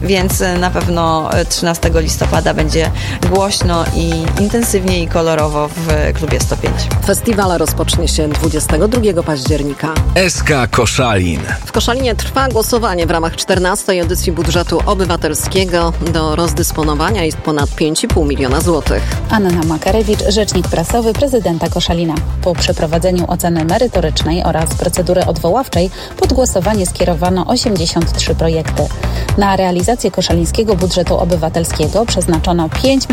więc na pewno 13 listopada będzie głośno i intensywnie i kolorowo w klubie 105. Festiwal rozpocznie się 22 października. SK Koszalin. W Koszalinie trwa głosowanie w ramach 14. edycji budżetu obywatelskiego. Do rozdysponowania jest ponad 5,5 miliona złotych. Anna Makarewicz, rzecznik prasowy prezydenta Koszalina. Po przeprowadzeniu oceny merytorycznej oraz procedury odwoławczej pod głosowanie skierowano 83 projekty. Na realizację koszalińskiego budżetu obywatelskiego przeznaczono 5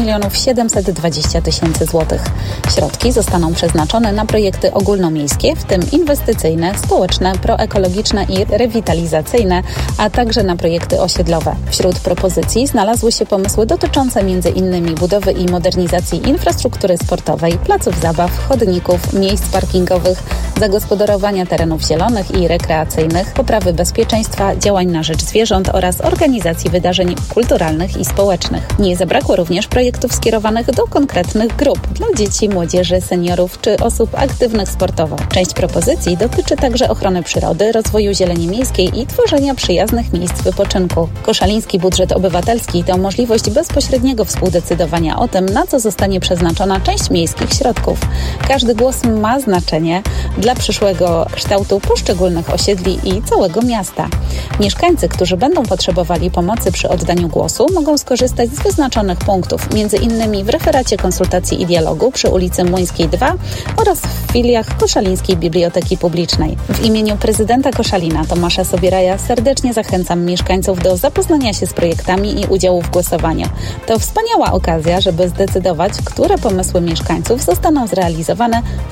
720 000 złotych. Środki zostaną przeznaczone na projekty ogólnomiejskie, w tym inwestycyjne, społeczne, proekologiczne i rewitalizacyjne, a także na projekty osiedlowe. Wśród propozycji znalazły się pomysły dotyczące m.in. budowy i modernizacji infrastruktury sportowej, placów zabaw, chodników, miejsc parkingowych, zagospodarowania terenów zielonych i rekreacyjnych, poprawy bezpieczeństwa, działań na rzecz zwierząt oraz organizacji wydarzeń kulturalnych i społecznych. Nie zabrakło również projektów skierowanych do konkretnych grup, dla dzieci, młodzieży, seniorów czy osób aktywnych sportowo. Część propozycji dotyczy także ochrony przyrody, rozwoju zieleni miejskiej i tworzenia przyjaznych miejsc wypoczynku. Koszaliński budżet obywatelski to możliwość bezpośredniego współdecydowania o tym, na co zostanie przeznaczona część miejskich środków. Każdy głos ma znaczenie dla przyszłego kształtu poszczególnych osiedli i całego miasta. Mieszkańcy, którzy będą potrzebowali pomocy przy oddaniu głosu, mogą skorzystać z wyznaczonych punktów, m.in. w referacie konsultacji i dialogu przy ulicy Młyńskiej 2 oraz w filiach Koszalińskiej Biblioteki Publicznej. W imieniu prezydenta Koszalina Tomasza Sobieraja serdecznie zachęcam mieszkańców do zapoznania się z projektami i udziału w głosowaniu. To wspaniała okazja, żeby zdecydować, które pomysły mieszkańców zostaną zrealizowane w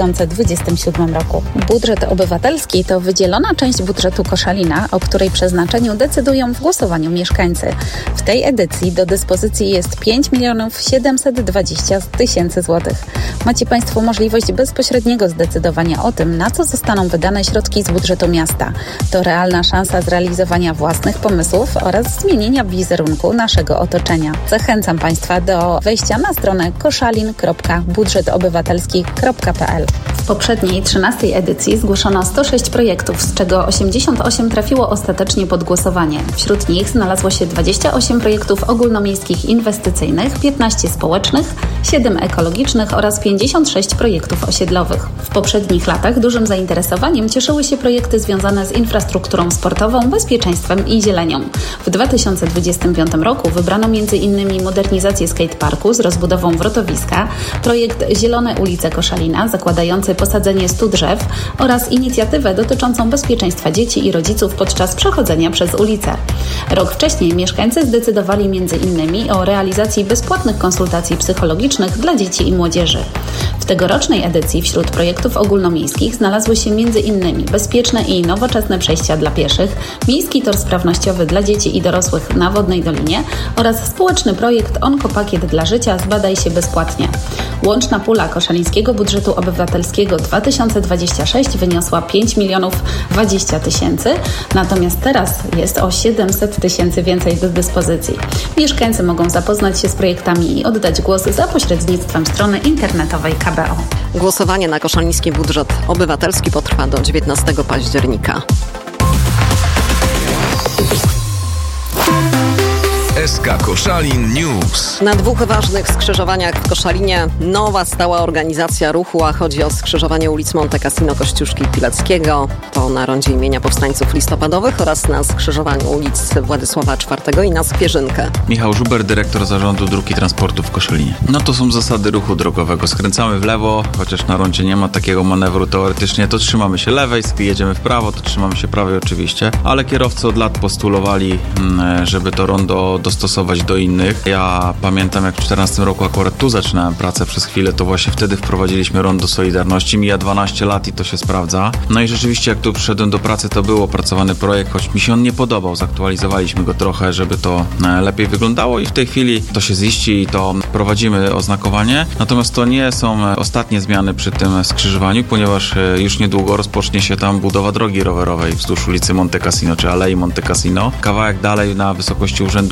2027 roku. Budżet obywatelski to wydzielona część budżetu Koszalina, o której przeznaczeniu decydują w głosowaniu mieszkańcy. W tej edycji do dyspozycji jest 5 720 000 złotych. Macie Państwo możliwość bezpośredniego zdecydowania o tym, na co zostaną wydane środki z budżetu miasta. To realna szansa zrealizowania własnych pomysłów oraz zmienienia wizerunku naszego otoczenia. Zachęcam Państwa do wejścia na stronę koszalin.budżetobywatelski.pl. W poprzedniej 13. edycji zgłoszono 106 projektów, z czego 88 trafiło ostatecznie pod głosowanie. Wśród nich znalazło się 28 projektów ogólnomiejskich inwestycyjnych, 15 społecznych, 7 ekologicznych oraz 56 projektów osiedlowych. W poprzednich latach dużym zainteresowaniem cieszyły się projekty związane z infrastrukturą sportową, bezpieczeństwem i zielenią. W 2025 roku wybrano m.in. modernizację skateparku z rozbudową wrotowiska, projekt Zielone ulice Koszalina zakładający posadzenie 100 drzew oraz inicjatywę dotyczącą bezpieczeństwa dzieci i rodziców podczas przechodzenia przez ulicę. Rok wcześniej mieszkańcy zdecydowali m.in. o realizacji bezpłatnych konsultacji psychologicznych dla dzieci i młodzieży. W tegorocznej edycji wśród projektów ogólnomiejskich znalazły się m.in. bezpieczne i nowoczesne przejścia dla pieszych, miejski tor sprawnościowy dla dzieci i dorosłych na Wodnej Dolinie oraz społeczny projekt Onkopakiet dla życia Zbadaj się bezpłatnie. Łączna pula koszalińskiego budżetu obywatelskiego 2026 wyniosła 5 020 000, natomiast teraz jest o 700 000 więcej do dyspozycji. Mieszkańcy mogą zapoznać się z projektami i oddać głos za pośrednictwem strony internetowej KBO. Głosowanie na koszaliński budżet obywatelski potrwa do 19 października. SK Koszalin News. Na 2 ważnych skrzyżowaniach w Koszalinie nowa stała organizacja ruchu, a chodzi o skrzyżowanie ulic Monte Cassino, Kościuszki i Pileckiego. To na rondzie imienia powstańców listopadowych oraz na skrzyżowaniu ulic Władysława IV i na Skwierzynkę. Michał Żuber, dyrektor Zarządu Dróg i Transportu w Koszalinie. No to są zasady ruchu drogowego. Skręcamy w lewo, chociaż na rondzie nie ma takiego manewru teoretycznie, to trzymamy się lewej, jedziemy w prawo, to trzymamy się prawej oczywiście, ale kierowcy od lat postulowali, żeby to rondo dostosować do innych. Ja pamiętam, jak w 2014 roku akurat tu zaczynałem pracę przez chwilę, to właśnie wtedy wprowadziliśmy rondo Solidarności. Mija 12 lat i to się sprawdza. No i rzeczywiście, jak tu przyszedłem do pracy, to był opracowany projekt, choć mi się on nie podobał. Zaktualizowaliśmy go trochę, żeby to lepiej wyglądało i w tej chwili to się ziści i to prowadzimy oznakowanie. Natomiast to nie są ostatnie zmiany przy tym skrzyżowaniu, ponieważ już niedługo rozpocznie się tam budowa drogi rowerowej wzdłuż ulicy Monte Cassino, czy Alei Monte Cassino. Kawałek dalej na wysokości Urzędu Marszałkowskiego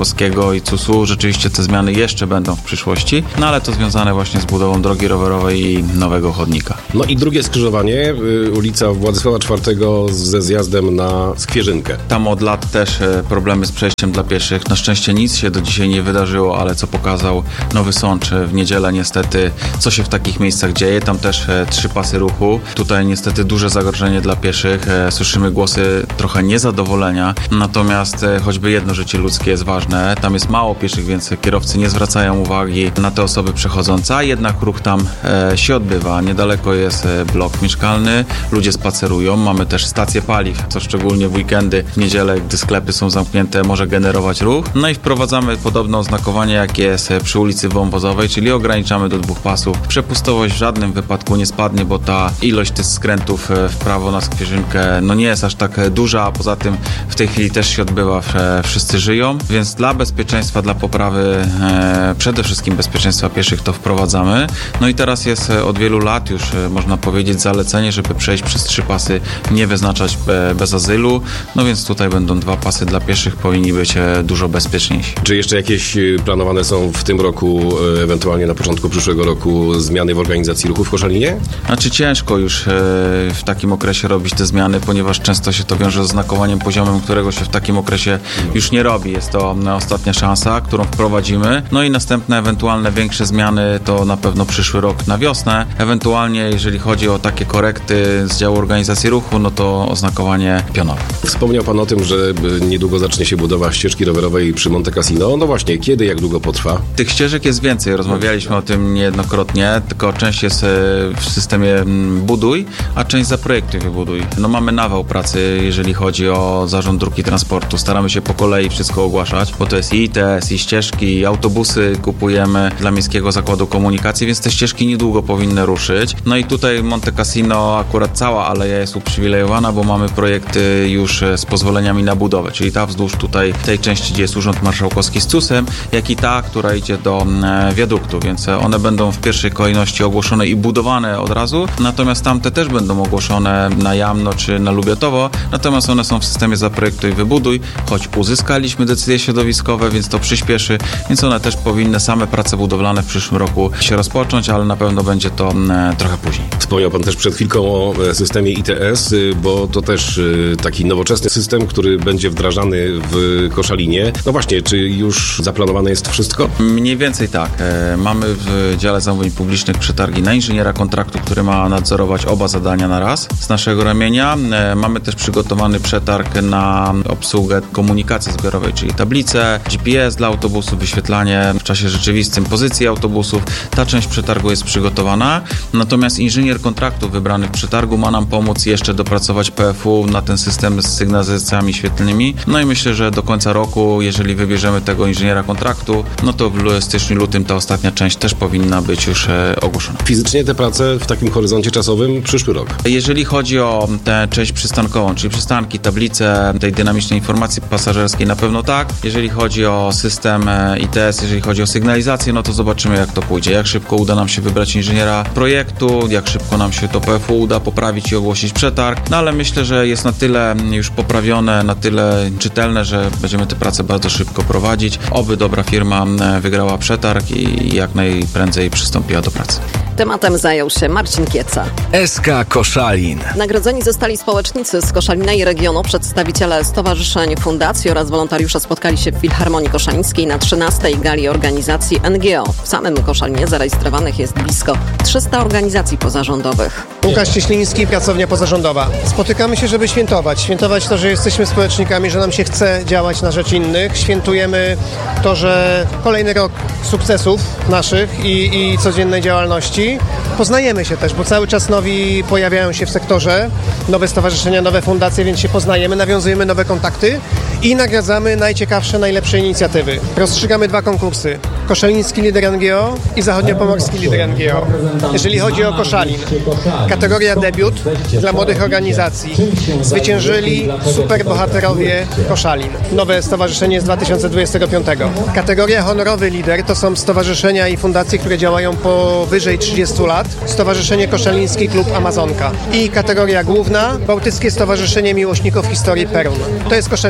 Marszałkowskiego i CUS-u. Rzeczywiście te zmiany jeszcze będą w przyszłości, no ale to związane właśnie z budową drogi rowerowej i nowego chodnika. No i drugie skrzyżowanie, ulica Władysława IV ze zjazdem na Skwierzynkę. Tam od lat też problemy z przejściem dla pieszych. Na szczęście nic się do dzisiaj nie wydarzyło, ale co pokazał Nowy Sącz w niedzielę niestety, co się w takich miejscach dzieje. Tam też 3 pasy ruchu. Tutaj niestety duże zagrożenie dla pieszych. Słyszymy głosy trochę niezadowolenia, natomiast choćby jedno życie ludzkie jest ważne. Tam jest mało pieszych, więc kierowcy nie zwracają uwagi na te osoby przechodzące, a jednak ruch tam się odbywa. Niedaleko jest blok mieszkalny, ludzie spacerują. Mamy też stację paliw, co szczególnie w weekendy, w niedzielę, gdy sklepy są zamknięte, może generować ruch. No i wprowadzamy podobne oznakowanie, jak jest przy ulicy Wąwozowej, czyli ograniczamy do 2 pasów. Przepustowość w żadnym wypadku nie spadnie, bo ta ilość tych skrętów w prawo na Skwierzynkę nie jest aż tak duża, a poza tym w tej chwili też się odbywa, wszyscy żyją, więc dla bezpieczeństwa, dla poprawy przede wszystkim bezpieczeństwa pieszych to wprowadzamy. No i teraz jest od wielu lat już, można powiedzieć, zalecenie, żeby przejść przez 3 pasy, nie wyznaczać bez azylu, no więc tutaj będą 2 pasy dla pieszych, powinni być dużo bezpieczniejsi. Czy jeszcze jakieś planowane są w tym roku, ewentualnie na początku przyszłego roku, zmiany w organizacji ruchu w Koszalinie? Znaczy ciężko już w takim okresie robić te zmiany, ponieważ często się to wiąże z znakowaniem poziomem, którego się w takim okresie już nie robi. Jest to ostatnia szansa, którą wprowadzimy. No i następne ewentualne większe zmiany to na pewno przyszły rok na wiosnę. Ewentualnie jeżeli chodzi o takie korekty z działu organizacji ruchu, no to oznakowanie pionowe. Wspomniał Pan o tym, że niedługo zacznie się budowa ścieżki rowerowej przy Monte Cassino. No właśnie, kiedy, jak długo potrwa? Tych ścieżek jest więcej, rozmawialiśmy o tym niejednokrotnie, tylko część jest w systemie buduj, a część zaprojektuj, wybuduj. No mamy nawał pracy, jeżeli chodzi o Zarząd Dróg i Transportu. Staramy się po kolei wszystko ogłaszać, bo to jest i ITS, i ścieżki, i autobusy kupujemy dla Miejskiego Zakładu Komunikacji, więc te ścieżki niedługo powinny ruszyć. No i tutaj Monte Cassino, akurat cała aleja jest uprzywilejowana, bo mamy projekty już z pozwoleniami na budowę, czyli ta wzdłuż tutaj tej części, gdzie jest Urząd Marszałkowski z CUS-em, jak i ta, która idzie do wiaduktu, więc one będą w pierwszej kolejności ogłoszone i budowane od razu, natomiast tamte też będą ogłoszone na Jamno czy na Lubiatowo, natomiast one są w systemie zaprojektuj, wybuduj, choć uzyskaliśmy decyzje środowiskowe, więc to przyspieszy, więc one też powinny same prace budowlane w przyszłym roku się rozpocząć, ale na pewno będzie to trochę później. Wspomniał Pan też przed chwilką o systemie ITS, bo to też taki nowoczesny system, który będzie wdrażany w Koszalinie. No właśnie, czy już zaplanowane jest wszystko? Mniej więcej tak. Mamy w dziale zamówień publicznych przetargi na inżyniera kontraktu, który ma nadzorować oba zadania na raz z naszego ramienia. Mamy też przygotowany przetarg na obsługę komunikacji zbiorowej, czyli tablice, GPS dla autobusów, wyświetlanie w czasie rzeczywistym pozycji autobusów. Ta część przetargu jest przygotowana, natomiast inżynier kontraktu wybrany w przetargu ma nam pomóc jeszcze dopracować PFU na ten system z sygnalizacjami świetlnymi. No i myślę, że do końca roku, jeżeli wybierzemy tego inżyniera kontraktu, no to w styczniu, lutym ta ostatnia część też powinna być już ogłoszona. Fizycznie te prace w takim horyzoncie czasowym przyszły rok. Jeżeli chodzi o tę część przystankową, czyli przystanki, tablice tej dynamicznej informacji pasażerskiej, na pewno tak. Jeżeli chodzi o system ITS, jeżeli chodzi o sygnalizację, no to zobaczymy, jak to pójdzie. Jak szybko uda nam się wybrać inżyniera projektu, jak szybko nam się to PFU uda poprawić i ogłosić przetarg. No ale myślę, że jest na tyle już poprawione, na tyle czytelne, że będziemy te prace bardzo szybko prowadzić. Oby dobra firma wygrała przetarg i jak najprędzej przystąpiła do pracy. Tematem zajął się Marcin Kieca. SK Koszalin. Nagrodzeni zostali społecznicy z Koszalina i regionu, przedstawiciele stowarzyszeń, fundacji oraz wolontariusze spotkali się w Filharmonii Koszalińskiej na 13. gali organizacji NGO. W samym Koszalinie zarejestrowanych jest blisko 300 organizacji pozarządowych. Łukasz Cieśliński, pracownia pozarządowa. Spotykamy się, żeby świętować. Świętować to, że jesteśmy społecznikami, że nam się chce działać na rzecz innych. Świętujemy to, że kolejny rok sukcesów naszych i codziennej działalności. Poznajemy się też, bo cały czas nowi pojawiają się w sektorze, nowe stowarzyszenia, nowe fundacje, więc się poznajemy, nawiązujemy nowe kontakty i nagradzamy najciekawsze, najlepsze inicjatywy. Rozstrzygamy 2 konkursy. Koszaliński Lider NGO i Zachodniopomorski Lider NGO. Jeżeli chodzi o Koszalin, kategoria debiut dla młodych organizacji. Zwyciężyli superbohaterowie Koszalin. Nowe stowarzyszenie z 2025. Kategoria honorowy lider to są stowarzyszenia i fundacje, które działają powyżej 30 lat. Stowarzyszenie Koszaliński Klub Amazonka. I kategoria główna, Bałtyckie Stowarzyszenie Miłośników Historii Perun. To jest Koszaliński Lider.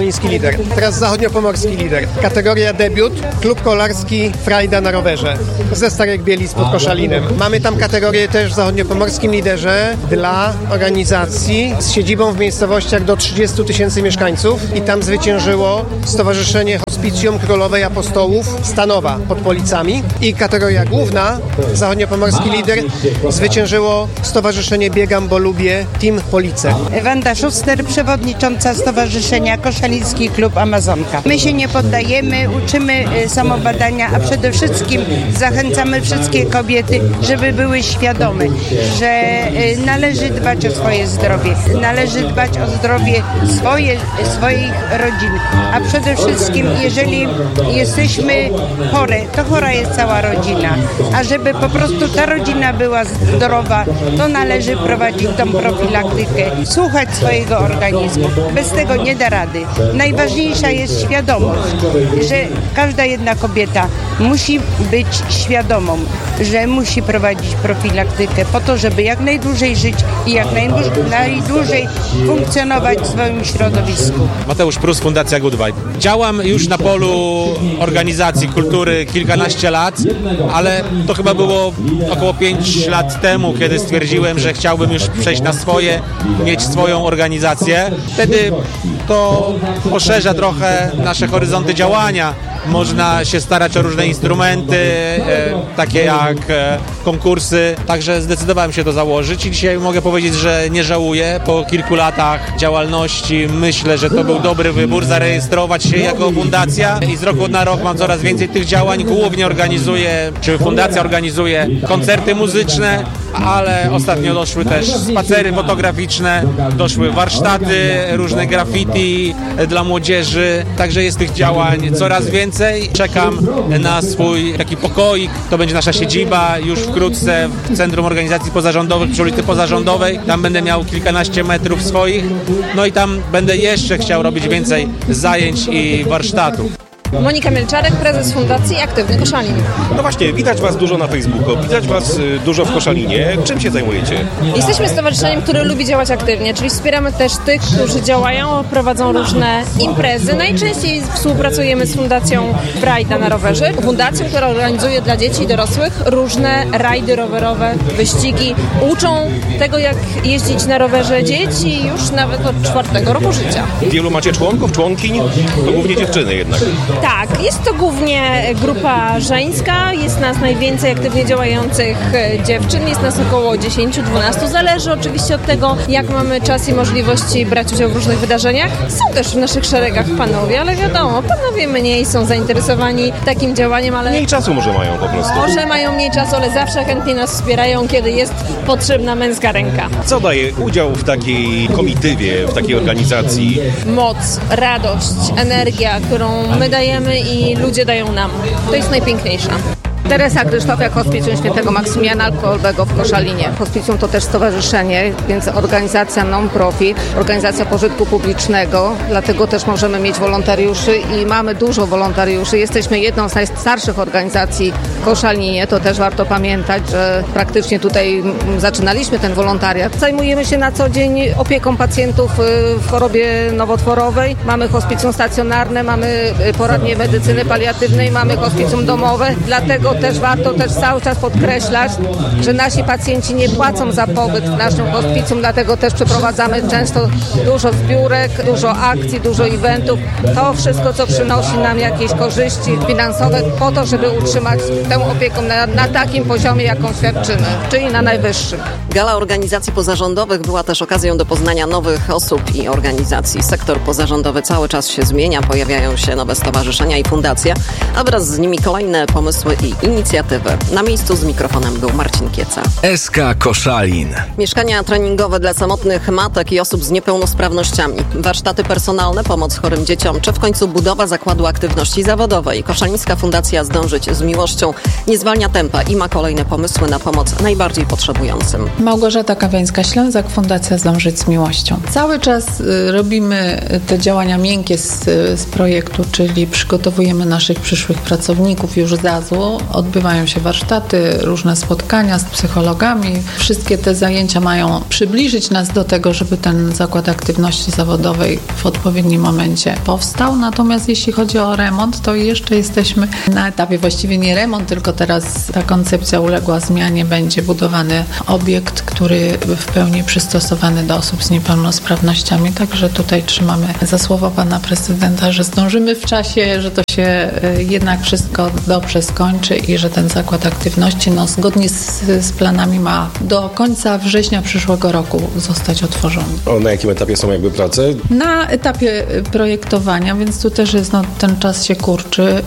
lider. Teraz zachodniopomorski lider. Kategoria debiut, klub kolarski Frajda na rowerze ze Starych Bielic pod Koszalinem. Mamy tam kategorię też w zachodniopomorskim liderze dla organizacji z siedzibą w miejscowościach do 30 000 mieszkańców i tam zwyciężyło Stowarzyszenie Hospicjum Królowej Apostołów Stanowa pod Policami i kategoria główna, zachodniopomorski lider, zwyciężyło Stowarzyszenie Biegam, bo lubię Team Police. Wanda Szuster, przewodnicząca Stowarzyszenia Koszaliński Klub Amazonka. My się nie poddajemy, uczymy samobadania, a przede wszystkim zachęcamy wszystkie kobiety, żeby były świadome, że należy dbać o swoje zdrowie, należy dbać o zdrowie swoich rodzin, a przede wszystkim jeżeli jesteśmy chore, to chora jest cała rodzina, a żeby po prostu ta rodzina była zdrowa, to należy prowadzić tą profilaktykę, słuchać swojego organizmu. Bez tego nie da rady. Najważniejsza jest świadomość, że każda jedna kobieta musi być świadomą, że musi prowadzić profilaktykę po to, żeby jak najdłużej żyć i jak najdłużej funkcjonować w swoim środowisku. Mateusz Prus, Fundacja Good Vibe. Działam już na polu organizacji kultury kilkanaście lat, ale to chyba było około 5 lat temu, kiedy stwierdziłem, że chciałbym już przejść na swoje, mieć swoją organizację. Wtedy to poszerza trochę nasze horyzonty działania. Można się starać o różne instrumenty, takie jak konkursy, także zdecydowałem się to założyć i dzisiaj mogę powiedzieć, że nie żałuję. Po kilku latach działalności myślę, że to był dobry wybór, zarejestrować się jako fundacja i z roku na rok mam coraz więcej tych działań. Głównie fundacja organizuje koncerty muzyczne, ale ostatnio doszły też spacery fotograficzne, doszły warsztaty, różne graffiti dla młodzieży, także jest tych działań coraz więcej. Czekam na swój taki pokoik, to będzie nasza siedziba już wkrótce w Centrum Organizacji Pozarządowych przy ulicy Pozarządowej. Tam będę miał kilkanaście metrów swoich, no i tam będę jeszcze chciał robić więcej zajęć i warsztatów. Monika Mielczarek, prezes Fundacji Aktywny Koszalin. No właśnie, widać Was dużo na Facebooku, widać Was dużo w Koszalinie. Czym się zajmujecie? Jesteśmy stowarzyszeniem, które lubi działać aktywnie, czyli wspieramy też tych, którzy działają, prowadzą różne imprezy. Najczęściej współpracujemy z Fundacją Frajda na rowerze, fundacją, która organizuje dla dzieci i dorosłych różne rajdy rowerowe, wyścigi. Uczą tego, jak jeździć na rowerze dzieci już nawet od 4 roku życia. Wielu macie członków, członkiń? To głównie dziewczyny jednak. Tak, jest to głównie grupa żeńska, jest nas najwięcej aktywnie działających dziewczyn, jest nas około 10-12, zależy oczywiście od tego, jak mamy czas i możliwości brać udział w różnych wydarzeniach. Są też w naszych szeregach panowie, ale wiadomo, panowie mniej są zainteresowani takim działaniem, ale... Mniej czasu może mają po prostu. Może mają mniej czasu, ale zawsze chętnie nas wspierają, kiedy jest potrzebna męska ręka. Co daje udział w takiej komitywie, w takiej organizacji? Moc, radość, energia, którą my dajemy i ludzie dają nam. To jest najpiękniejsze. Teresa Krzysztofiak, Hospicjum Świętego Maksymiliana Kolbego w Koszalinie. Hospicjum to też stowarzyszenie, więc organizacja non-profit, organizacja pożytku publicznego, dlatego też możemy mieć wolontariuszy i mamy dużo wolontariuszy. Jesteśmy jedną z najstarszych organizacji w Koszalinie, to też warto pamiętać, że praktycznie tutaj zaczynaliśmy ten wolontariat. Zajmujemy się na co dzień opieką pacjentów w chorobie nowotworowej. Mamy hospicjum stacjonarne, mamy poradnie medycyny paliatywnej, mamy hospicjum domowe, dlatego też warto cały czas podkreślać, że nasi pacjenci nie płacą za pobyt w naszym hospicjum, dlatego też przeprowadzamy często dużo zbiórek, dużo akcji, dużo eventów. To wszystko, co przynosi nam jakieś korzyści finansowe po to, żeby utrzymać tę opiekę na takim poziomie, jaką świadczymy, czyli na najwyższym. Gala organizacji pozarządowych była też okazją do poznania nowych osób i organizacji. Sektor pozarządowy cały czas się zmienia, pojawiają się nowe stowarzyszenia i fundacje, a wraz z nimi kolejne pomysły i inicjatywy. Na miejscu z mikrofonem był Marcin Kieca. SK Koszalin. Mieszkania treningowe dla samotnych matek i osób z niepełnosprawnościami. Warsztaty personalne, pomoc chorym dzieciom, czy w końcu budowa zakładu aktywności zawodowej. Koszalińska Fundacja Zdążyć z Miłością nie zwalnia tempa i ma kolejne pomysły na pomoc najbardziej potrzebującym. Małgorzata Kawiańska-Ślązak, Fundacja Zdążyć z Miłością. Cały czas robimy te działania miękkie z projektu, czyli przygotowujemy naszych przyszłych pracowników już z AZU odbywają się warsztaty, różne spotkania z psychologami. Wszystkie te zajęcia mają przybliżyć nas do tego, żeby ten zakład aktywności zawodowej w odpowiednim momencie powstał. Natomiast jeśli chodzi o remont, to jeszcze jesteśmy na etapie, właściwie nie remont, tylko teraz ta koncepcja uległa zmianie. Będzie budowany obiekt, który w pełni przystosowany do osób z niepełnosprawnościami. Także tutaj trzymamy za słowo pana prezydenta, że zdążymy w czasie, że to się jednak wszystko dobrze skończy i że ten zakład aktywności zgodnie z planami ma do końca września przyszłego roku zostać otworzony. Na jakim etapie są prace? Na etapie projektowania, więc tu też jest, ten czas się kurczy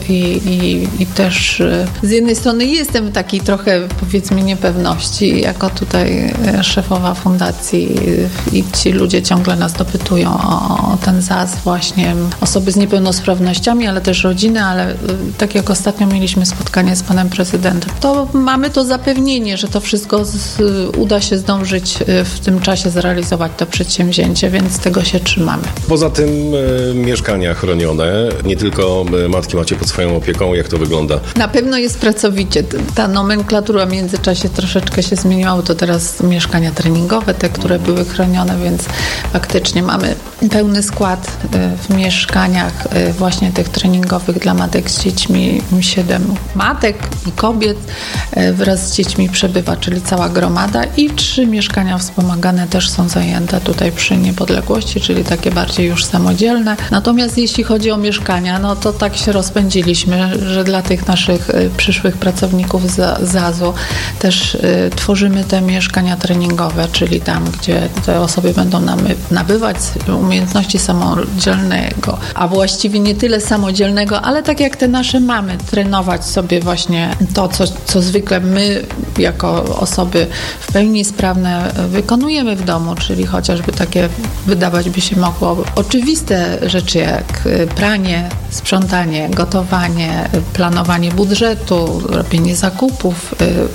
i też z jednej strony jestem takiej trochę, powiedzmy, niepewności jako tutaj szefowa fundacji i ci ludzie ciągle nas dopytują o ten ZAZ właśnie, osoby z niepełnosprawnościami, ale też rodziny, ale tak jak ostatnio mieliśmy spotkanie z panem prezydentem, to mamy to zapewnienie, że to wszystko uda się zdążyć w tym czasie zrealizować to przedsięwzięcie, więc tego się trzymamy. Poza tym mieszkania chronione, nie tylko matki macie pod swoją opieką, jak to wygląda? Na pewno jest pracowicie. Ta nomenklatura w międzyczasie troszeczkę się zmieniła, to teraz mieszkania treningowe, te, które były chronione, więc faktycznie mamy pełny skład w mieszkaniach właśnie tych treningowych dla matek z dziećmi. 7 matek i kobiet wraz z dziećmi przebywa, czyli cała gromada, i 3 mieszkania wspomagane też są zajęte tutaj przy Niepodległości, czyli takie bardziej już samodzielne. Natomiast jeśli chodzi o mieszkania, to tak się rozpędziliśmy, że dla tych naszych przyszłych pracowników z ZAZ-u też tworzymy te mieszkania treningowe, czyli tam, gdzie te osoby będą nabywać umiejętności samodzielnego, a właściwie nie tyle samodzielnego, ale tak jak te nasze mamy, trenować sobie właśnie to, co zwykle my jako osoby w pełni sprawne wykonujemy w domu, czyli chociażby takie, wydawać by się mogło, oczywiste rzeczy jak pranie, sprzątanie, gotowanie, planowanie budżetu, robienie zakupów,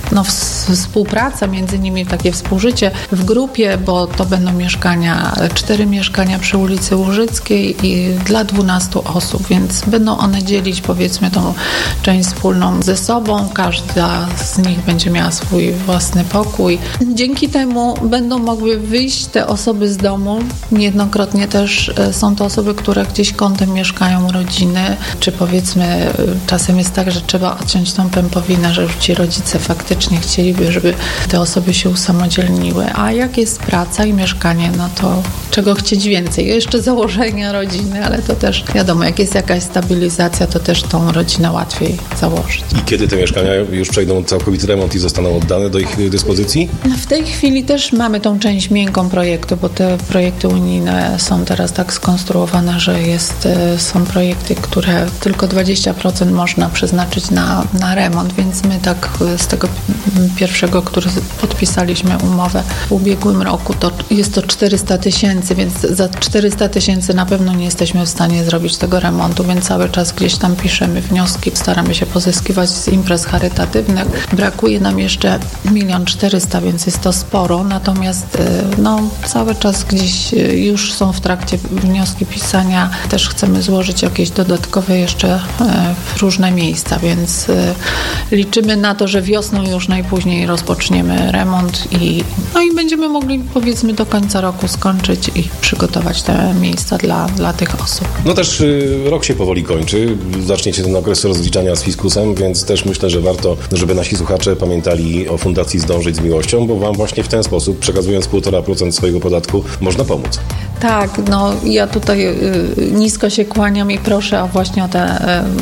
współpraca między nimi, takie współżycie w grupie, bo to będą 4 mieszkania przy ulicy Łużyckiej i dla 12 osób, więc będą one dzielić, powiedzmy, tą część wspólną ze sobą. Każda z nich będzie miała swój własny pokój. Dzięki temu będą mogły wyjść te osoby z domu. Niejednokrotnie też są to osoby, które gdzieś kątem mieszkają, rodziny, czy powiedzmy czasem jest tak, że trzeba odciąć tą pępowinę, że już ci rodzice faktycznie chcieliby, żeby te osoby się usamodzielniły. A jak jest praca i mieszkanie, to czego chcieć więcej? Jeszcze założenia rodziny, ale to też wiadomo, jak jest jakaś stabilizacja, to też tą rodzinę łatwiej założyć. I kiedy te mieszkania już przejdą całkowity remont i zostaną oddane do ich dyspozycji? W tej chwili też mamy tą część miękką projektu, bo te projekty unijne są teraz tak skonstruowane, że są projekty, które tylko 20% można przeznaczyć na remont, więc my tak z tego pierwszego, który podpisaliśmy umowę w ubiegłym roku, to jest to 400 000, więc za 400 000 na pewno nie jesteśmy w stanie zrobić tego remontu, więc cały czas gdzieś tam piszemy wnioski, staramy się pozyskiwać z imprez charytatywnych. Brakuje nam jeszcze 1 400 000, więc jest to sporo, natomiast cały czas gdzieś już są w trakcie wnioski pisania. Też chcemy złożyć jakieś dodatkowe jeszcze w różne miejsca, więc liczymy na to, że wiosną już najpóźniej rozpoczniemy remont i będziemy mogli, powiedzmy, do końca roku skończyć i przygotować te miejsca dla tych osób. Też rok się powoli kończy. Zaczniecie ten okres rozliczania z fiskusem, więc też myślę, że warto, żeby nasi słuchacze pamiętali o Fundacji Zdążyć z Miłością, bo wam właśnie w ten sposób, przekazując 1,5% swojego podatku, można pomóc. Tak, ja tutaj nisko się kłaniam i proszę właśnie o te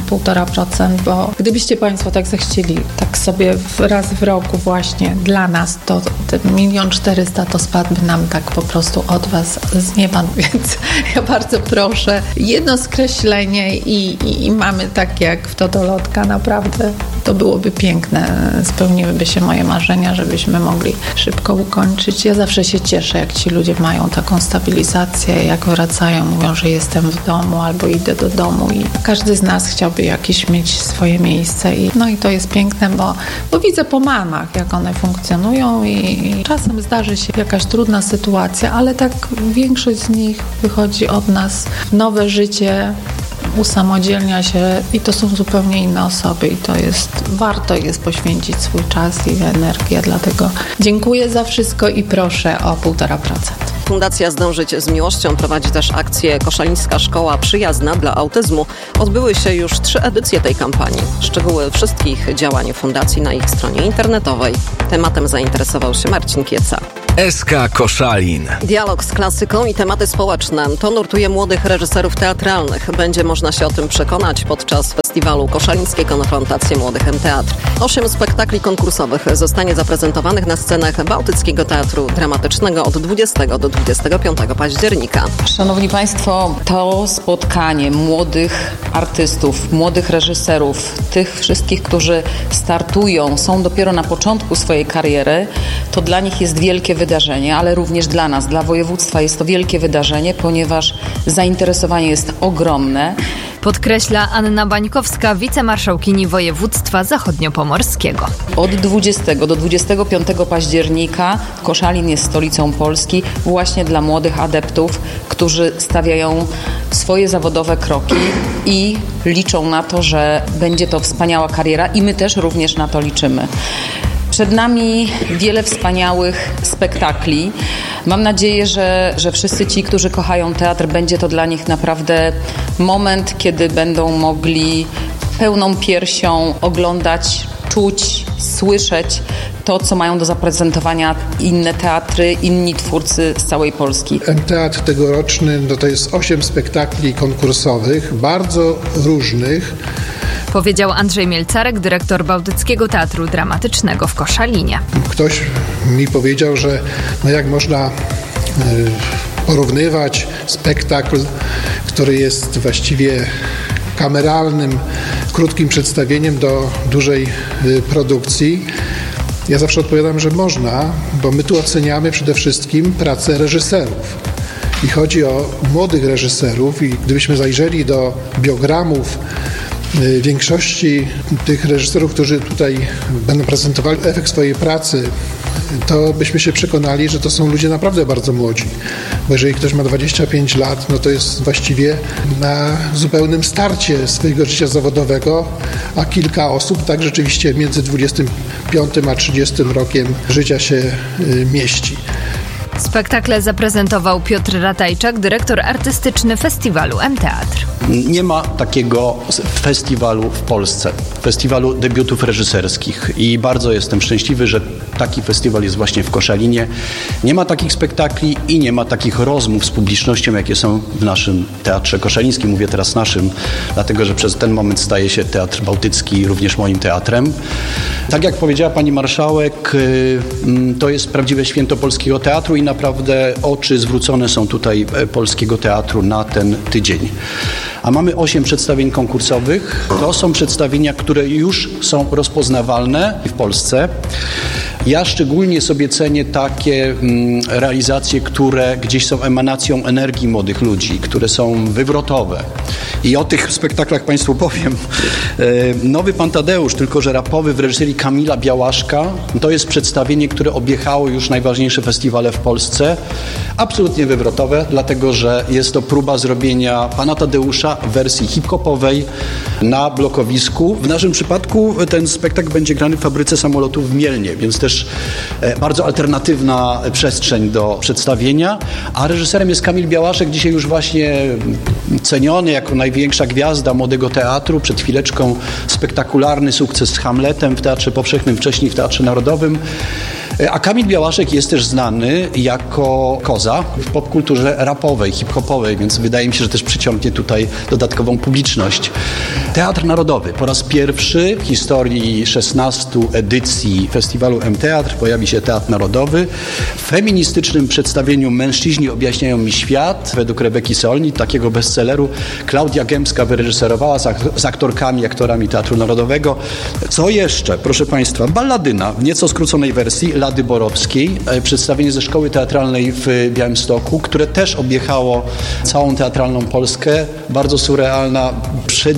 1,5%, bo gdybyście Państwo tak zechcieli, tak sobie raz w roku właśnie dla nas, to te 1 400 000 to spadłby nam tak po prostu od Was z nieba, więc ja bardzo proszę, jedno skreślenie i mamy tak jak w Totolotka, naprawdę to byłoby piękne, spełniłyby się moje marzenia, żebyśmy mogli szybko ukończyć. Ja zawsze się cieszę, jak ci ludzie mają taką stabilizację, jak wracają, mówią, że jestem w domu albo idę do domu i każdy z nas chciałby jakieś mieć swoje miejsce i to jest piękne, bo widzę po mamach, jak one funkcjonują i czasem zdarzy się jakaś trudna sytuacja, ale tak większość z nich wychodzi od nas w nowe życie, usamodzielnia się i to są zupełnie inne osoby i warto jest poświęcić swój czas i energię, dlatego dziękuję za wszystko i proszę o 1,5%. Fundacja Zdążyć z Miłością prowadzi też akcję Koszalińska Szkoła Przyjazna dla Autyzmu. Odbyły się już 3 edycje tej kampanii. Szczegóły wszystkich działań fundacji na ich stronie internetowej. Tematem zainteresował się Marcin Kieca. SK Koszalin. Dialog z klasyką i tematy społeczne. To nurtuje młodych reżyserów teatralnych. Będzie można się o tym przekonać podczas festiwalu Koszalińskie Konfrontacje Młodych M-Teatr. 8 spektakli konkursowych zostanie zaprezentowanych na scenach Bałtyckiego Teatru Dramatycznego od 20 do 25 października. Szanowni Państwo, to spotkanie młodych artystów, młodych reżyserów, tych wszystkich, którzy startują, są dopiero na początku swojej kariery, to dla nich jest wielkie wydarzenie, ale również dla nas, dla województwa jest to wielkie wydarzenie, ponieważ zainteresowanie jest ogromne. Podkreśla Anna Bańkowska, wicemarszałkini województwa zachodniopomorskiego. Od 20 do 25 października Koszalin jest stolicą Polski właśnie dla młodych adeptów, którzy stawiają swoje zawodowe kroki i liczą na to, że będzie to wspaniała kariera i my też również na to liczymy. Przed nami wiele wspaniałych spektakli. Mam nadzieję, że wszyscy ci, którzy kochają teatr, będzie to dla nich naprawdę moment, kiedy będą mogli pełną piersią oglądać, czuć, słyszeć to, co mają do zaprezentowania inne teatry, inni twórcy z całej Polski. M-Teatr tegoroczny to jest 8 spektakli konkursowych, bardzo różnych. Powiedział Andrzej Mielcarek, dyrektor Bałtyckiego Teatru Dramatycznego w Koszalinie. Ktoś mi powiedział, że jak można porównywać spektakl, który jest właściwie kameralnym, krótkim przedstawieniem do dużej produkcji. Ja zawsze odpowiadam, że można, bo my tu oceniamy przede wszystkim pracę reżyserów. I chodzi o młodych reżyserów i gdybyśmy zajrzeli do biogramów większości tych reżyserów, którzy tutaj będą prezentowali efekt swojej pracy, to byśmy się przekonali, że to są ludzie naprawdę bardzo młodzi. Bo jeżeli ktoś ma 25 lat, no to jest właściwie na zupełnym starcie swojego życia zawodowego, a kilka osób tak rzeczywiście między 25 a 30 rokiem życia się mieści. Spektakle zaprezentował Piotr Ratajczak, dyrektor artystyczny festiwalu M-Teatr. Nie ma takiego festiwalu w Polsce, festiwalu debiutów reżyserskich i bardzo jestem szczęśliwy, że taki festiwal jest właśnie w Koszalinie. Nie ma takich spektakli i nie ma takich rozmów z publicznością, jakie są w naszym Teatrze Koszalińskim. Mówię teraz naszym, dlatego że przez ten moment staje się Teatr Bałtycki również moim teatrem. Tak jak powiedziała pani marszałek, to jest prawdziwe święto polskiego teatru i naprawdę oczy zwrócone są tutaj polskiego teatru na ten tydzień. A mamy 8 przedstawień konkursowych. To są przedstawienia, które już są rozpoznawalne w Polsce. Ja szczególnie sobie cenię takie realizacje, które gdzieś są emanacją energii młodych ludzi, które są wywrotowe. I o tych spektaklach Państwu powiem. Nowy Pan Tadeusz, tylko że rapowy w reżyserii Kamila Białaszka. To jest przedstawienie, które objechało już najważniejsze festiwale w Polsce. Absolutnie wywrotowe, dlatego że jest to próba zrobienia Pana Tadeusza w wersji hip-hopowej na blokowisku. W naszym przypadku ten spektakl będzie grany w fabryce samolotów w Mielnie, więc też bardzo alternatywna przestrzeń do przedstawienia. A reżyserem jest Kamil Białaszek, dzisiaj już właśnie ceniony jako największa gwiazda młodego teatru. Przed chwileczką spektakularny sukces z Hamletem w Teatrze Powszechnym, wcześniej w Teatrze Narodowym. A Kamil Białaszek jest też znany jako koza w popkulturze rapowej, hip-hopowej, więc wydaje mi się, że też przyciągnie tutaj dodatkową publiczność. Teatr Narodowy. Po raz pierwszy w historii 16 edycji festiwalu M-Teatr pojawi się Teatr Narodowy. W feministycznym przedstawieniu Mężczyźni objaśniają mi świat według Rebeki Solnit, takiego bestselleru. Klaudia Gębska wyreżyserowała z aktorami Teatru Narodowego. Co jeszcze? Proszę Państwa, balladyna w nieco skróconej wersji Lady Borowskiej, przedstawienie ze Szkoły Teatralnej w Białymstoku, które też objechało całą teatralną Polskę. Bardzo surrealna, przedziwna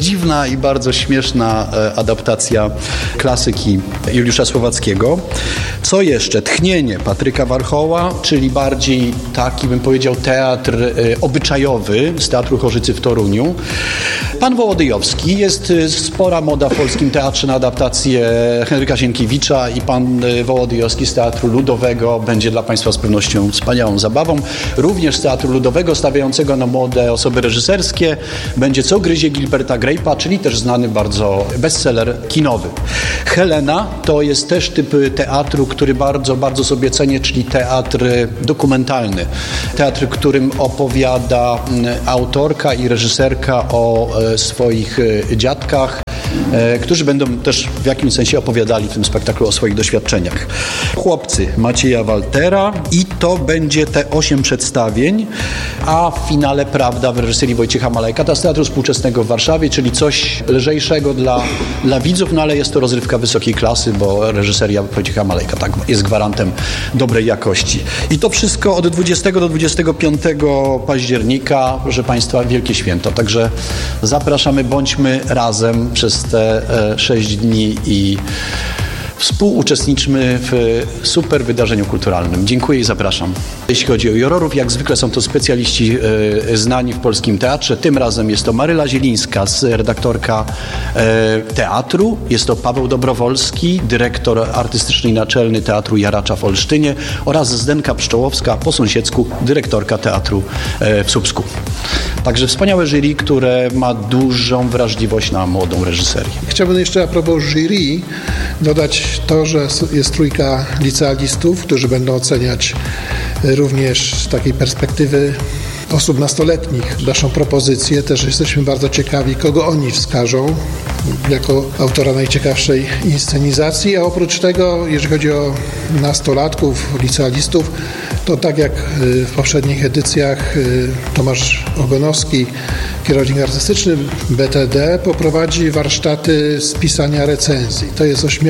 oryginalna i bardzo śmieszna adaptacja klasyki Juliusza Słowackiego. Co jeszcze? Tchnienie Patryka Warchoła, czyli bardziej taki, bym powiedział, teatr obyczajowy z Teatru Chorzycy w Toruniu. Pan Wołodyjowski. Jest spora moda w polskim teatrze na adaptację Henryka Sienkiewicza i pan Wołodyjowski z Teatru Ludowego będzie dla Państwa z pewnością wspaniałą zabawą. Również z Teatru Ludowego stawiającego na młode osoby reżyserskie będzie Co gryzie Gilberta Grape'a, czyli też znany bardzo bestseller kinowy. Helena to jest też typ teatru, który bardzo, bardzo sobie cenię, czyli teatr dokumentalny. Teatr, w którym opowiada autorka i reżyserka o swoich dziadkach, którzy będą też w jakimś sensie opowiadali w tym spektaklu o swoich doświadczeniach. Chłopcy Macieja Waltera i to będzie te 8 przedstawień, a w finale Prawda w reżyserii Wojciecha Malejka z Teatru Współczesnego w Warszawie, czyli coś lżejszego dla widzów, no ale jest to rozrywka wysokiej klasy, bo reżyseria Wojciecha Malejka tak jest gwarantem dobrej jakości. I to wszystko od 20 do 25 października, proszę Państwa, wielkie święto. Także zapraszamy, bądźmy razem przez te 6 dni i współuczestniczmy w super wydarzeniu kulturalnym. Dziękuję i zapraszam. Jeśli chodzi o jurorów, jak zwykle są to specjaliści znani w polskim teatrze. Tym razem jest to Maryla Zielińska, redaktorka teatru. Jest to Paweł Dobrowolski, dyrektor artystyczny i naczelny Teatru Jaracza w Olsztynie oraz Zdenka Pszczołowska, po sąsiedzku dyrektorka teatru w Słupsku. Także wspaniałe jury, które ma dużą wrażliwość na młodą reżyserię. Chciałbym jeszcze a propos jury dodać to, że jest trójka licealistów, którzy będą oceniać również z takiej perspektywy osób nastoletnich naszą propozycję. Też jesteśmy bardzo ciekawi, kogo oni wskażą jako autora najciekawszej inscenizacji, a oprócz tego, jeżeli chodzi o nastolatków, licealistów, to tak jak w poprzednich edycjach Tomasz Ogonowski, kierownik artystyczny BTD, poprowadzi warsztaty z pisania recenzji. To jest 8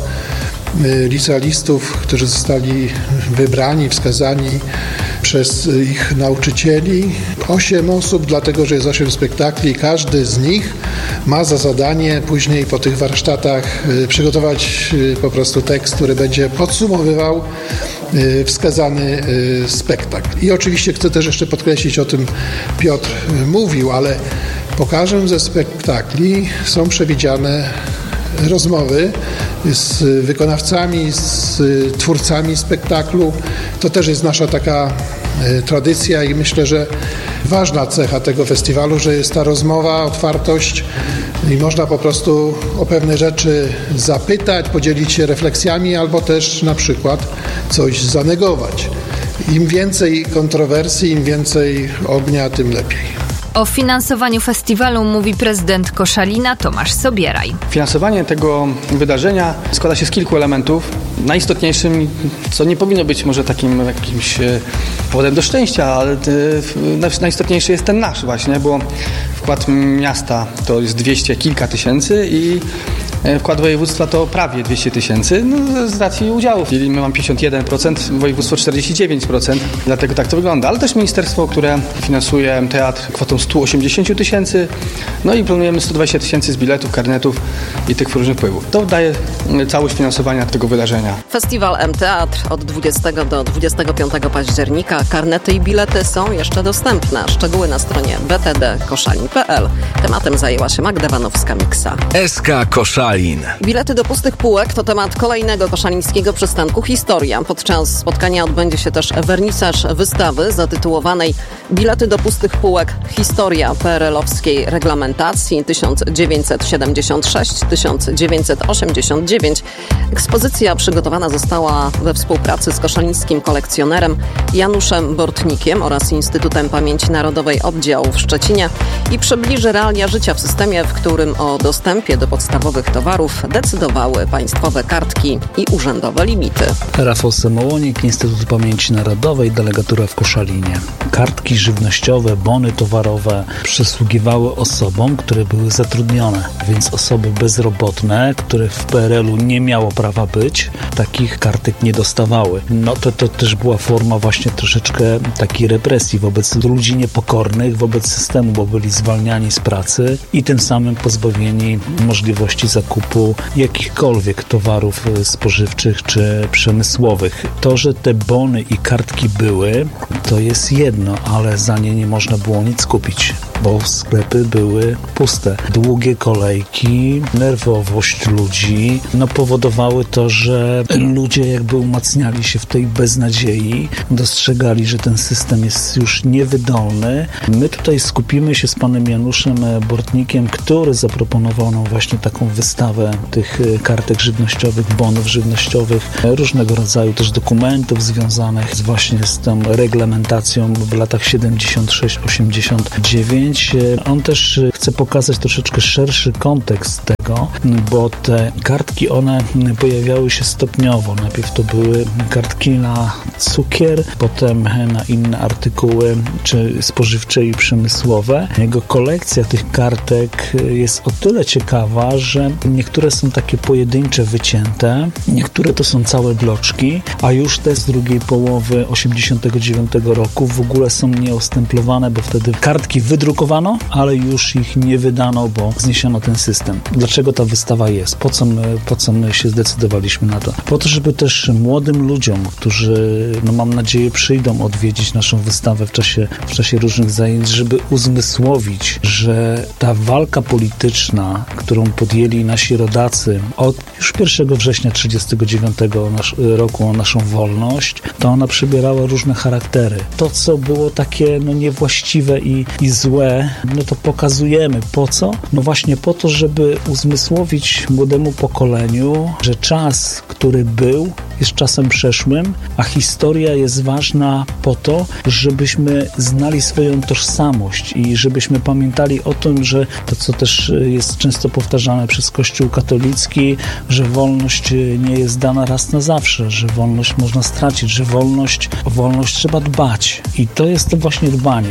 licealistów, którzy zostali wybrani, wskazani przez ich nauczycieli. 8 osób, dlatego że jest 8 spektakli. Każdy z nich ma za zadanie później po tych warsztatach przygotować po prostu tekst, który będzie podsumowywał wskazany spektakl. I oczywiście chcę też jeszcze podkreślić, o tym Piotr mówił, ale po każdym ze spektakli są przewidziane rozmowy z wykonawcami, z twórcami spektaklu. To też jest nasza taka tradycja i myślę, że ważna cecha tego festiwalu, że jest ta rozmowa, otwartość i można po prostu o pewne rzeczy zapytać, podzielić się refleksjami albo też na przykład coś zanegować. Im więcej kontrowersji, im więcej ognia, tym lepiej. O finansowaniu festiwalu mówi prezydent Koszalina Tomasz Sobieraj. Finansowanie tego wydarzenia składa się z kilku elementów. Najistotniejszym, co nie powinno być może takim jakimś powodem do szczęścia, ale najistotniejszy jest ten nasz właśnie, bo wkład miasta to jest 200 kilka tysięcy i wkład województwa to prawie 200 tysięcy, z racji udziałów. My mamy 51%, województwo 49%, dlatego tak to wygląda. Ale też ministerstwo, które finansuje teatr kwotą 180 tysięcy, no i planujemy 120 tysięcy z biletów, karnetów i tych różnych wpływów. To daje całość finansowania tego wydarzenia. Festiwal M-Teatr od 20 do 25 października. Karnety i bilety są jeszcze dostępne. Szczegóły na stronie btdkoszalin.pl. Tematem zajęła się Magda Wanowska-Miksa. SK Koszalin. Bilety do pustych półek to temat kolejnego koszalińskiego przystanku Historia. Podczas spotkania odbędzie się też wernisaż wystawy zatytułowanej Bilety do pustych półek Historia PRL-owskiej reglamentacji 1976-1989. Ekspozycja przygotowana została we współpracy z koszalińskim kolekcjonerem Januszem Bortnikiem oraz Instytutem Pamięci Narodowej Oddziału w Szczecinie i przybliży realia życia w systemie, w którym o dostępie do podstawowych towarów decydowały państwowe kartki i urzędowe limity. Rafał Samołonik, Instytut Pamięci Narodowej, delegatura w Koszalinie. Kartki żywnościowe, bony towarowe przysługiwały osobom, które były zatrudnione, więc osoby bezrobotne, które w PRL-u nie miało prawa być, takich kartek nie dostawały. To też była forma właśnie troszeczkę takiej represji wobec ludzi niepokornych, wobec systemu, bo byli zwalniani z pracy i tym samym pozbawieni możliwości zakupu jakichkolwiek towarów spożywczych czy przemysłowych. To, że te bony i kartki były, to jest jedno, ale za nie nie można było nic kupić, bo sklepy były puste. Długie kolejki, nerwowość ludzi powodowały to, że ludzie jakby umacniali się w tej beznadziei, dostrzegali, że ten system jest już niewydolny. My tutaj skupimy się z panem Januszem Bortnikiem, który zaproponował nam właśnie taką wystawę tych kartek żywnościowych, bonów żywnościowych, różnego rodzaju też dokumentów związanych właśnie z tą reglamentacją w latach 76-89. On też chce pokazać troszeczkę szerszy kontekst tego, bo te kartki, one pojawiały się stopniowo. Najpierw to były kartki na cukier, potem na inne artykuły, czy spożywcze i przemysłowe. Jego kolekcja tych kartek jest o tyle ciekawa, że niektóre są takie pojedyncze, wycięte, niektóre to są całe bloczki, a już te z drugiej połowy 89 roku w ogóle są nieostemplowane, bo wtedy kartki wydrukowano, ale już ich nie wydano, bo zniesiono ten system. Dlaczego ta wystawa jest? Po co my się zdecydowaliśmy na to? Po to, żeby też młodym ludziom, którzy, mam nadzieję, przyjdą odwiedzić naszą wystawę w czasie różnych zajęć, żeby uzmysłowić, że ta walka polityczna, którą podjęli nasi rodacy od już 1 września 1939 roku o naszą wolność, to ona przybierała różne charaktery. To, co było takie niewłaściwe i złe, to pokazujemy. Po co? Właśnie po to, żeby uzmysłowić młodemu pokoleniu, że czas, który był, jest czasem przeszłym, a historia jest ważna po to, żebyśmy znali swoją tożsamość i żebyśmy pamiętali o tym, że to, co też jest często powtarzane przez Kościół katolicki, że wolność nie jest dana raz na zawsze, że wolność można stracić, że o wolność trzeba dbać. I to jest to właśnie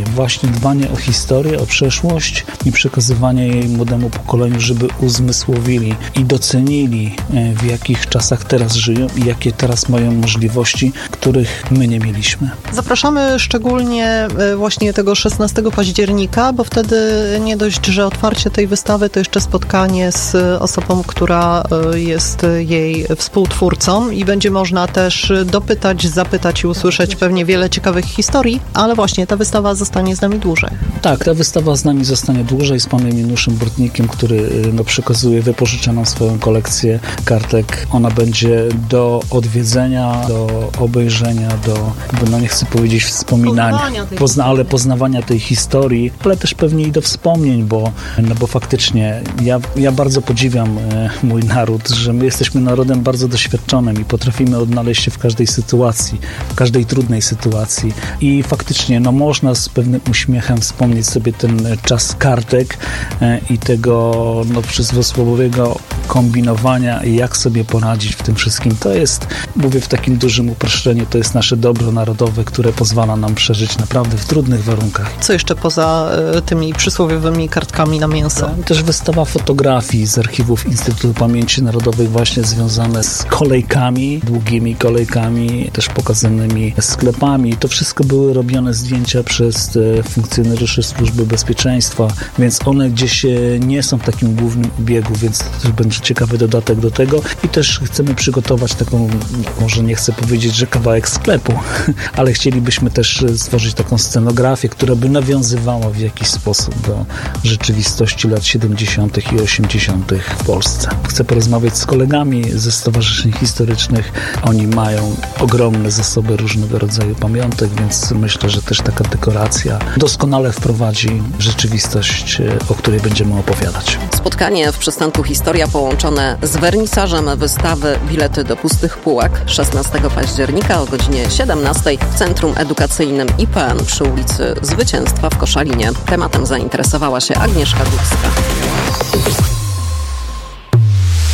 dbanie o historię, o przeszłość i przekazywanie jej młodemu pokoleniu, żeby uzmysłowili i docenili, w jakich czasach teraz żyją i jakie teraz mają możliwości, których my nie mieliśmy. Zapraszamy szczególnie właśnie tego 16 października, bo wtedy nie dość, że otwarcie tej wystawy, to jeszcze spotkanie z osobą, która jest jej współtwórcą i będzie można też dopytać, zapytać i usłyszeć pewnie wiele ciekawych historii, ale właśnie ta wystawa zostanie z nami dłużej. Tak, ta wystawa z nami zostanie dłużej z panem Januszem Bortnikiem, który przekazuje, wypożycza nam swoją kolekcję kartek. Ona będzie do odwiedzenia, do obejrzenia, nie chcę powiedzieć wspominania, ale poznawania tej historii, ale też pewnie i do wspomnień, bo faktycznie ja bardzo podziwiam mój naród, że my jesteśmy narodem bardzo doświadczonym i potrafimy odnaleźć się w każdej sytuacji, w każdej trudnej sytuacji i faktycznie można z pewnym uśmiechem wspomnieć sobie ten czas kartek i tego przysłowiowego kombinowania i jak sobie poradzić w tym wszystkim. To jest, mówię w takim dużym uproszczeniu, to jest nasze dobro narodowe, które pozwala nam przeżyć naprawdę w trudnych warunkach. Co jeszcze poza tymi przysłowiowymi kartkami na mięso? Też wystawa fotografii z archiwów Instytutu Pamięci Narodowej właśnie związane z kolejkami, długimi kolejkami, też pokazanymi sklepami. To wszystko były robione zdjęcia przez funkcjonariuszy Służby Bezpieczeństwa, więc one gdzieś nie są w takim głównym biegu, więc to też będzie ciekawy dodatek do tego i też chcemy przygotować taką, może nie chcę powiedzieć, że kawałek sklepu, ale chcielibyśmy też stworzyć taką scenografię, która by nawiązywała w jakiś sposób do rzeczywistości lat 70. i 80. w Polsce. Chcę porozmawiać z kolegami ze stowarzyszeń historycznych. Oni mają ogromne zasoby różnego rodzaju pamiątek, więc myślę, że też taka dekoracja doskonale wprowadzi rzeczywistość, o której będziemy opowiadać. Spotkanie w przystanku Historia połączone z wernisażem wystawy Bilety do pustych półek 16 października o godzinie 17 w Centrum Edukacyjnym IPN przy ulicy Zwycięstwa w Koszalinie. Tematem zainteresowała się Agnieszka Górska.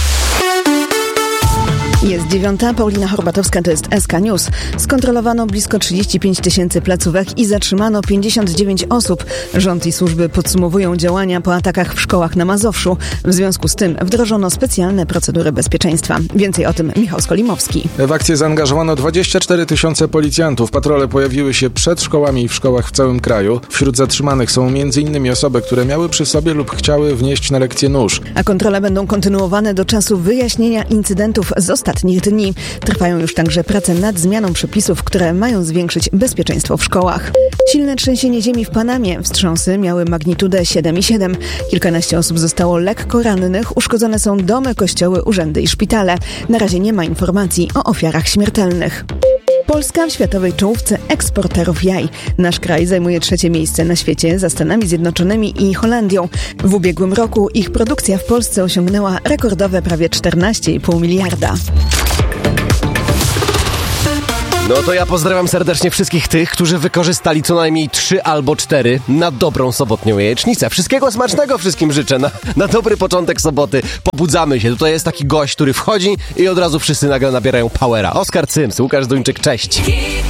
9. Paulina Horbatowska, to jest SK News. Skontrolowano blisko 35 000 placówek i zatrzymano 59 osób. Rząd i służby podsumowują działania po atakach w szkołach na Mazowszu. W związku z tym wdrożono specjalne procedury bezpieczeństwa. Więcej o tym Michał Skolimowski. W akcję zaangażowano 24 000 policjantów. Patrole pojawiły się przed szkołami i w szkołach w całym kraju. Wśród zatrzymanych są m.in. osoby, które miały przy sobie lub chciały wnieść na lekcję nóż. A kontrole będą kontynuowane do czasu wyjaśnienia incydentów z ostatnich dni. Trwają już także prace nad zmianą przepisów, które mają zwiększyć bezpieczeństwo w szkołach. Silne trzęsienie ziemi w Panamie. Wstrząsy miały magnitudę 7,7. Kilkanaście osób zostało lekko rannych. Uszkodzone są domy, kościoły, urzędy i szpitale. Na razie nie ma informacji o ofiarach śmiertelnych. Polska w światowej czołówce eksporterów jaj. Nasz kraj zajmuje 3. miejsce na świecie za Stanami Zjednoczonymi i Holandią. W ubiegłym roku ich produkcja w Polsce osiągnęła rekordowe prawie 14,5 miliarda. No to ja pozdrawiam serdecznie wszystkich tych, którzy wykorzystali co najmniej 3 albo 4 na dobrą sobotnią jajecznicę. Wszystkiego smacznego wszystkim życzę na dobry początek soboty. Pobudzamy się. Tutaj jest taki gość, który wchodzi i od razu wszyscy nagle nabierają powera. Oskar Cyms, Łukasz Duńczyk, cześć.